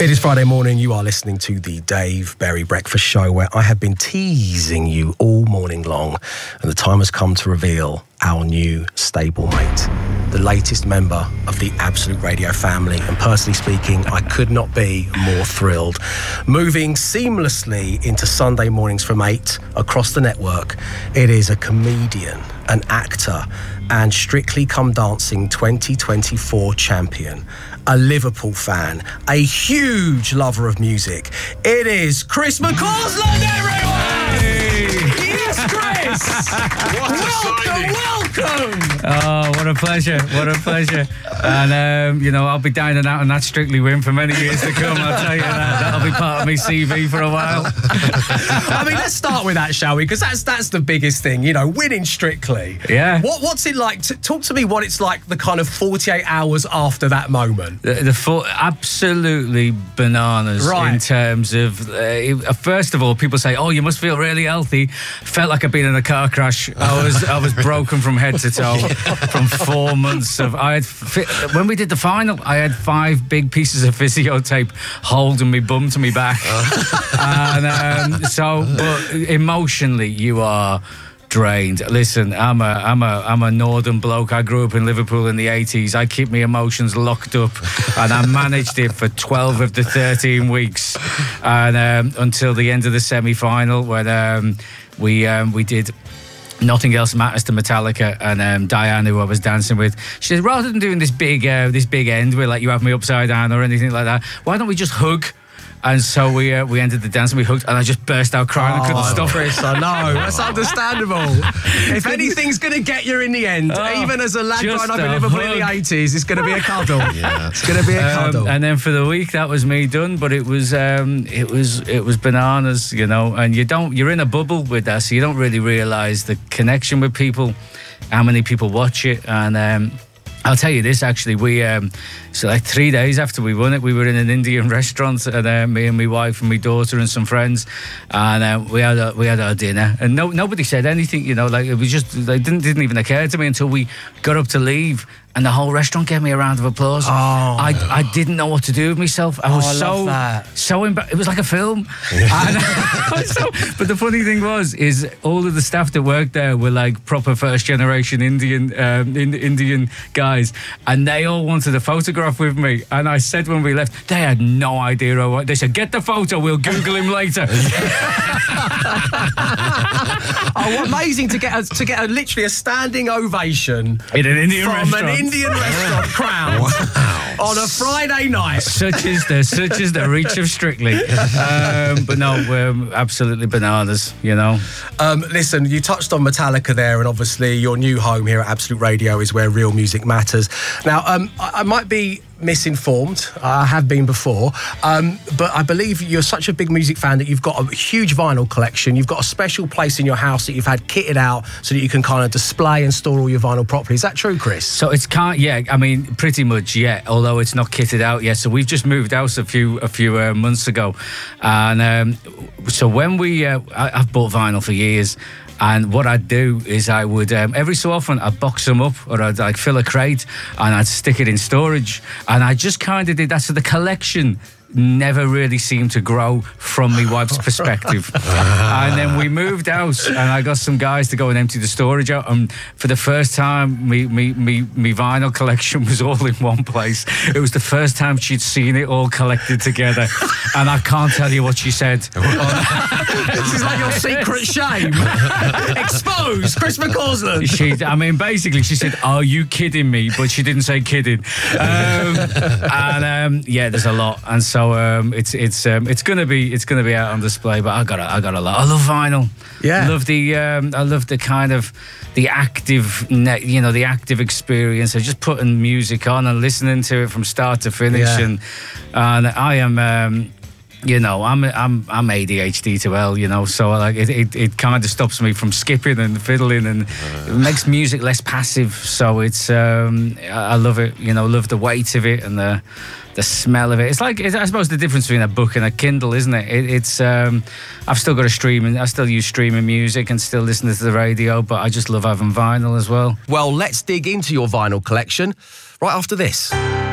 It is Friday morning. You are listening to the Dave Berry Breakfast Show, where I have been teasing you all morning long, and the time has come to reveal our new stablemate, the latest member of the Absolute Radio family. And personally speaking, I could not be more thrilled. Moving seamlessly into Sunday mornings from 8 across the network, it is a comedian, an actor, and Strictly Come Dancing 2024 champion, a Liverpool fan, a huge lover of music. It is Chris McCausland, everyone! Hey. Yes, Chris! Welcome! Oh, what a pleasure, what a pleasure. And, I'll be dining out on that Strictly win for many years to come, I'll tell you that. That'll be part of my CV for a while. I mean, let's start with that, shall we? Because that's the biggest thing, winning Strictly. Yeah. What's it like? Talk to me what it's like the kind of 48 hours after that moment. Absolutely bananas, right, in terms of, first of all, people say, oh, you must feel really healthy. Felt like I'd been in a car crash. I was broken from head to toe from 4 months of... when we did the final, I had 5 big pieces of physio tape holding me bum to me back. But emotionally, you are drained. Listen, I'm a northern bloke. I grew up in Liverpool in the 80s. I keep my emotions locked up, and I managed it for 12 of the 13 weeks, and until the end of the semi-final, when we did Nothing Else Matters to Metallica, and Diane, who I was dancing with, she said, rather than doing this big end where like you have me upside down or anything like that, why don't we just hug? And so we ended the dance and we hugged, and I just burst out crying. I couldn't stop. Chris, I know. That's understandable. If anything's going to get you in the end, even as a lad growing up in Liverpool in the 80s, it's going to be a cuddle. Yeah, it's going to be a cuddle. And then for the week, that was me done. But it was bananas, And you're in a bubble with that, so you don't really realise the connection with people, how many people watch it, and. I'll tell you this, actually, so like 3 days after we won it, we were in an Indian restaurant, and me and my wife and my daughter and some friends, and we had our dinner, and nobody said anything, like it was just, like, didn't even occur to me until we got up to leave, and the whole restaurant gave me a round of applause. I didn't know what to do with myself. I was so embarrassed. It was like a film. Yeah. But the funny thing is all of the staff that worked there were like proper first generation Indian guys, and they all wanted a photograph with me. And I said when we left, they had no idea what. They said, "Get the photo. We'll Google him later." Oh, amazing to get literally a standing ovation in an Indian restaurant. An Indian restaurant crowd on a Friday night. Such is the reach of Strictly. But no, we're absolutely bananas, Listen, you touched on Metallica there, and obviously your new home here at Absolute Radio is where real music matters. Now, I might be misinformed. I have been before, but I believe you're such a big music fan that you've got a huge vinyl collection. You've got a special place in your house that you've had kitted out so that you can kind of display and store all your vinyl properly. Is that true, Chris? So pretty much, yeah. Although it's not kitted out yet. So we've just moved house a few months ago, and so when I've bought vinyl for years. And what I'd do is I would, every so often, I'd box them up, or I'd like fill a crate and I'd stick it in storage. And I just kind of did that. So the collection never really seemed to grow from my wife's perspective. And then we moved house, and I got some guys to go and empty the storage out. And for the first time, me vinyl collection was all in one place. It was the first time she'd seen it all collected together. And I can't tell you what she said. This is like your secret shame. Exposed, Chris McCausland. Basically, she said, "Are you kidding me?" But she didn't say kidding. There's a lot. And so it's gonna be out on display. But I got a lot. I love vinyl. Yeah. I love the kind of the active, the active experience of just putting music on and listening to it from start to finish. Yeah. And I am. I'm ADHD to hell, so like it kind of stops me from skipping and fiddling, and it makes music less passive. So it's I love it, love the weight of it and the smell of it. It's like, I suppose, the difference between a book and a Kindle, isn't it? I've still got I still use streaming music and still listen to the radio, but I just love having vinyl as well. Well, let's dig into your vinyl collection right after this.